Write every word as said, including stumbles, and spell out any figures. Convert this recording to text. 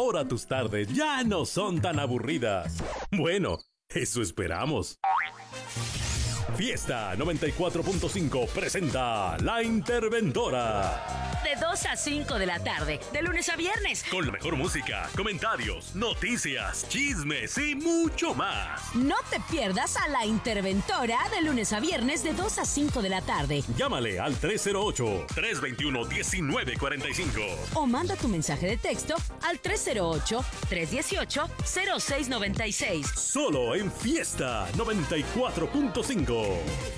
Ahora tus tardes ya no son tan aburridas. Bueno, eso esperamos. Fiesta noventa y cuatro punto cinco presenta La Interventora. De dos a cinco de la tarde, de lunes a viernes. Con la mejor música, comentarios, noticias, chismes y mucho más. No te pierdas a La Interventora de lunes a viernes de dos a cinco de la tarde. Llámale al tres cero ocho, tres dos uno, uno nueve cuatro cinco. O manda tu mensaje de texto al tres cero ocho, tres uno ocho, cero seis nueve seis. Solo en Fiesta noventa y cuatro punto cinco.